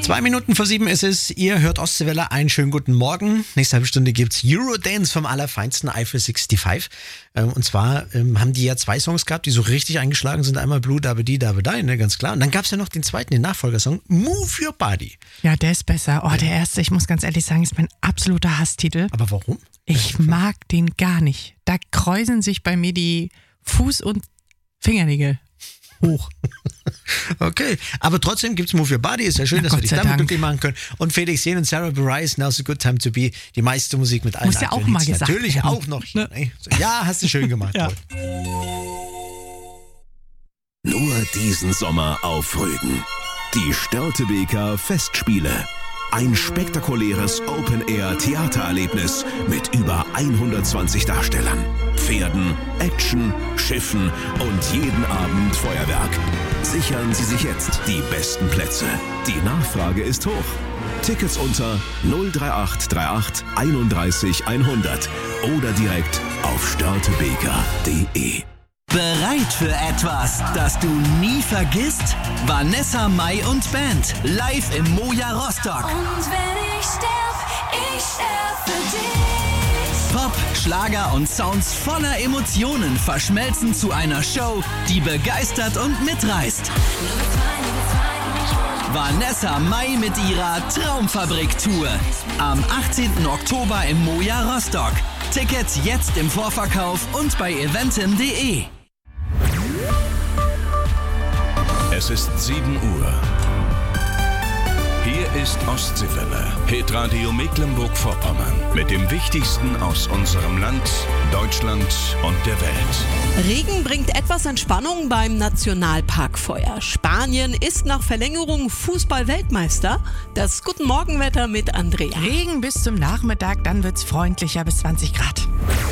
2:07 ist es. Ihr hört Ostseewelle. Einen schönen guten Morgen. Nächste halbe Stunde gibt's Eurodance vom allerfeinsten Eiffel 65. Und zwar haben die ja 2 Songs gehabt, die so richtig eingeschlagen sind. Einmal Blue Dabba-Dee Dabba-Die, ne, ganz klar. Und dann gab's ja noch den zweiten, den Nachfolgersong Move Your Body. Ja, der ist besser. Oh, der erste, ich muss ganz ehrlich sagen, ist mein absoluter Hasstitel. Aber warum? Ich mag den gar nicht. Da kräuseln sich bei mir die Fuß- und Fingernägel hoch. Okay, aber trotzdem gibt's Move Your Body. Ist ja schön, dass wir dich damit glücklich machen können. Und Felix Jähn und Sarah Bareilles, Now's a Good Time to Be. Die meiste Musik mit allen Muss ja auch mal gesagt natürlich werden. auch noch. Ne? Ja, hast du schön gemacht. Ja. Nur diesen Sommer auf Rügen. Die Störtebeker Festspiele. Ein spektakuläres Open-Air-Theatererlebnis mit über 120 Darstellern, Pferden, Action, Schiffen und jeden Abend Feuerwerk. Sichern Sie sich jetzt die besten Plätze. Die Nachfrage ist hoch. Tickets unter 03838 31 100 oder direkt auf störtebeker.de. Bereit für etwas, das du nie vergisst? Vanessa Mai und Band, live im Moja Rostock. Und wenn ich sterb für dich. Pop, Schlager und Sounds voller Emotionen verschmelzen zu einer Show, die begeistert und mitreißt. Vanessa Mai mit ihrer Traumfabrik-Tour. Am 18. Oktober im Moja Rostock. Tickets jetzt im Vorverkauf und bei eventim.de. Es ist 7 Uhr. Hier ist Ostseewelle, Hitradio Mecklenburg-Vorpommern. Mit dem Wichtigsten aus unserem Land, Deutschland und der Welt. Regen bringt etwas Entspannung beim Nationalparkfeuer. Spanien ist nach Verlängerung Fußball-Weltmeister. Das Guten Morgenwetter mit Andrea. Regen bis zum Nachmittag, dann wird's freundlicher bis 20 Grad.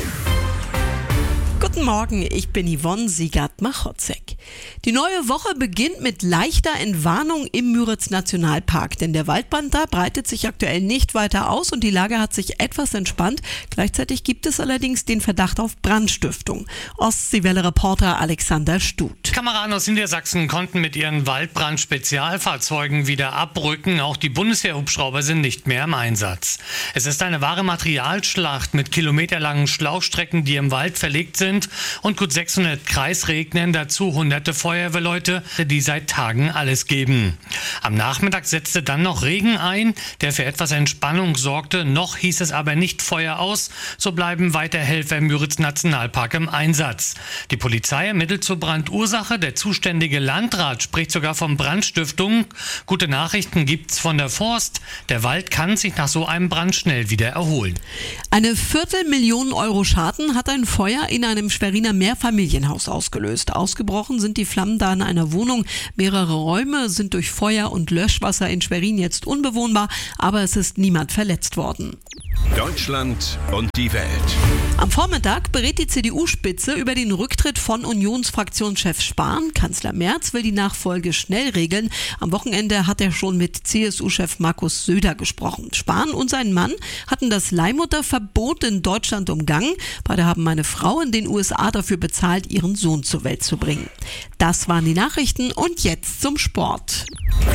Guten Morgen, ich bin Yvonne Siegert-Machotzek. Die neue Woche beginnt mit leichter Entwarnung im Müritz-Nationalpark, denn der Waldbrand da breitet sich aktuell nicht weiter aus und die Lage hat sich etwas entspannt. Gleichzeitig gibt es allerdings den Verdacht auf Brandstiftung. Ostseewelle-Reporter Alexander Stut. Kameraden aus Niedersachsen konnten mit ihren Waldbrand-Spezialfahrzeugen wieder abrücken. Auch die Bundeswehr-Hubschrauber sind nicht mehr im Einsatz. Es ist eine wahre Materialschlacht mit kilometerlangen Schlauchstrecken, die im Wald verlegt sind, und gut 600 Kreisregnern, dazu hunderte Feuerwehrleute, die seit Tagen alles geben. Am Nachmittag setzte dann noch Regen ein, der für etwas Entspannung sorgte. Noch hieß es aber nicht Feuer aus, so bleiben weiter Helfer im Müritz-Nationalpark im Einsatz. Die Polizei ermittelt zur Brandursache, der zuständige Landrat spricht sogar von Brandstiftung. Gute Nachrichten gibt's von der Forst. Der Wald kann sich nach so einem Brand schnell wieder erholen. Eine 250.000 Euro Schaden hat ein Feuer in einem Schweriner Mehrfamilienhaus ausgelöst. Ausgebrochen sind die Flammen da in einer Wohnung. Mehrere Räume sind durch Feuer und Löschwasser in Schwerin jetzt unbewohnbar, aber es ist niemand verletzt worden. Deutschland und die Welt. Am Vormittag berät die CDU-Spitze über den Rücktritt von Unionsfraktionschef Spahn. Kanzler Merz will die Nachfolge schnell regeln. Am Wochenende hat er schon mit CSU-Chef Markus Söder gesprochen. Spahn und sein Mann hatten das Leihmutterverbot in Deutschland umgangen. Beide haben eine Frau in den USA dafür bezahlt, ihren Sohn zur Welt zu bringen. Das waren die Nachrichten und jetzt zum Sport.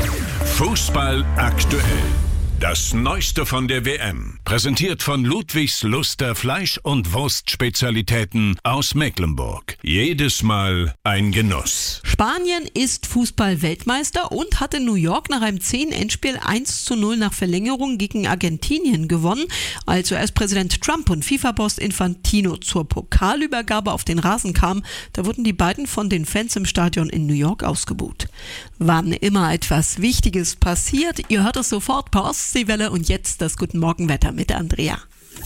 Fußball aktuell. Das Neueste von der WM. Präsentiert von Ludwigs Luster Fleisch- und Wurstspezialitäten aus Mecklenburg. Jedes Mal ein Genuss. Spanien ist Fußball-Weltmeister und hat in New York nach einem 10-Endspiel 1:0 nach Verlängerung gegen Argentinien gewonnen. Als US-Präsident Trump und FIFA-Boss Infantino zur Pokalübergabe auf den Rasen kamen, da wurden die beiden von den Fans im Stadion in New York ausgebuht. Wann immer etwas Wichtiges passiert, ihr hört es sofort per Ostseewelle und jetzt das Guten Morgenwetter mit Andrea.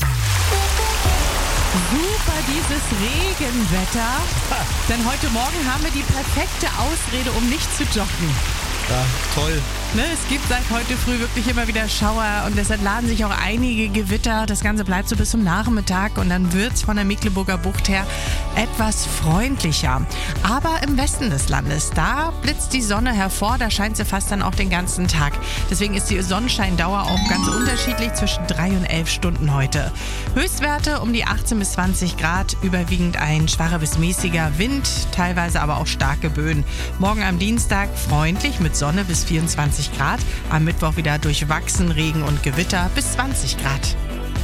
Super dieses Regenwetter, denn heute Morgen haben wir die perfekte Ausrede, um nicht zu joggen. Ja, toll. Ne, es gibt seit heute früh wirklich immer wieder Schauer und deshalb laden sich auch einige Gewitter. Das Ganze bleibt so bis zum Nachmittag und dann wird es von der Mecklenburger Bucht her etwas freundlicher. Aber im Westen des Landes, da blitzt die Sonne hervor, da scheint sie fast dann auch den ganzen Tag. Deswegen ist die Sonnenscheindauer auch ganz unterschiedlich zwischen 3 und 11 Stunden heute. Höchstwerte um die 18 bis 20 Grad, überwiegend ein schwacher bis mäßiger Wind, teilweise aber auch starke Böen. Morgen am Dienstag freundlich mit mit Sonne bis 24 Grad. Am Mittwoch wieder durchwachsen Regen und Gewitter bis 20 Grad.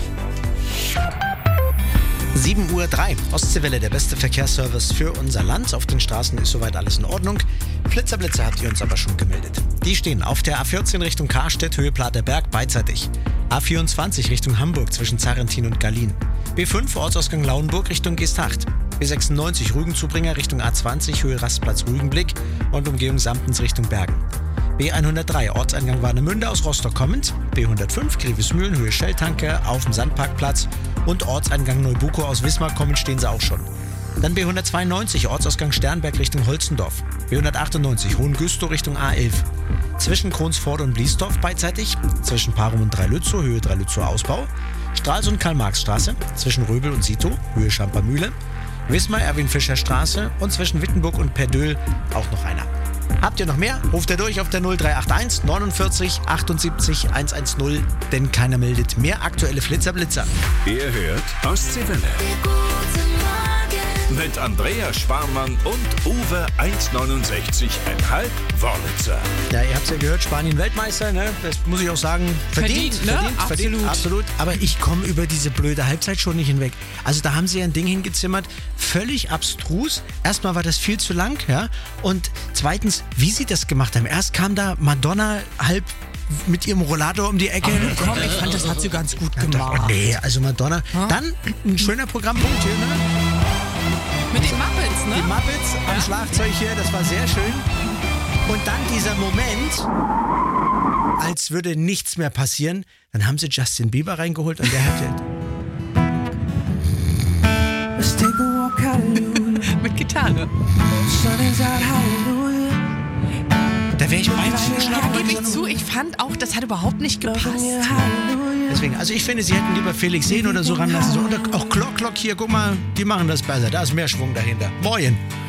7:03 Uhr. Ostseewelle, der beste Verkehrsservice für unser Land. Auf den Straßen ist soweit alles in Ordnung. Blitzerblitze habt ihr uns aber schon gemeldet. Die stehen auf der A14 Richtung Karstedt, Höhe Platerberg, beidseitig. A24 Richtung Hamburg zwischen Zarrentin und Gallien. B5 Ortsausgang Lauenburg Richtung Geesthacht. B96 Rügenzubringer Richtung A20, Höhe Rastplatz Rügenblick und Umgehung Samtens Richtung Bergen. B103 Ortseingang Warnemünde aus Rostock kommend. B105 Grevesmühlen, Höhe Shell-Tanke auf dem Sandparkplatz. Und Ortseingang Neubuko aus Wismar kommend stehen sie auch schon. Dann B192 Ortsausgang Sternberg Richtung Holzendorf. B198 Hohengüstow Richtung A11. Zwischen Kronsford und Bliesdorf beidseitig. Zwischen Parum und Dreilützow, Höhe Dreilützow Ausbau. Stralsund Karl-Marx-Straße. Zwischen Röbel und Sito, Höhe Schampermühle. Wismar Erwin-Fischer-Straße. Und zwischen Wittenburg und Perdöhl auch noch einer. Habt ihr noch mehr? Ruft ihr durch auf der 0381 49 78 110, denn keiner meldet mehr aktuelle Flitzer-Blitzer. Ihr hört Ostseewelle. Mit Andrea Schwarmann und Uwe 1,69,5 Wörlitzer. Ja, ihr habt es ja gehört, Spanien Weltmeister, ne? Das muss ich auch sagen, verdient, Ne? absolut. Aber ich komme über diese blöde Halbzeit schon nicht hinweg. Also da haben sie ja ein Ding hingezimmert, völlig abstrus. Erstmal war das viel zu lang, ja. Und zweitens, wie sie das gemacht haben. Erst kam da Madonna halb mit ihrem Rollator um die Ecke. Komm, ich fand, das hat sie ganz gut gemacht. Nee, also Madonna. Dann ein schöner Programmpunkt hier, ne? Mit den Muppets, ne? Die Muppets am Schlagzeug hier, das war sehr schön. Und dann dieser Moment, als würde nichts mehr passieren, dann haben sie Justin Bieber reingeholt und der hat Mit Gitarre. da wäre ich beinahe Ja, eingeschlafen. gebe ich zu, ich fand auch, das hat überhaupt nicht gepasst. Deswegen, also ich finde, sie hätten lieber Felix Sehn oder so ranlassen. So. Und auch Klock hier, guck mal, die machen das besser. Da ist mehr Schwung dahinter. Moin.